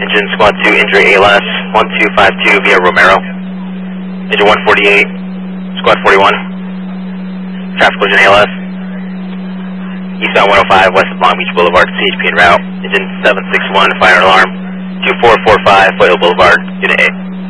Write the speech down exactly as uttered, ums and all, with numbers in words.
Engine Squad two, injury A L S, one two five two via Romero. Engine one forty-eight, Squad forty-one. Traffic collision A L S. Eastbound one oh five, west of Long Beach Boulevard, C H P en route. Engine seven six one, fire alarm. two four four five, Foothill Boulevard, Unit A.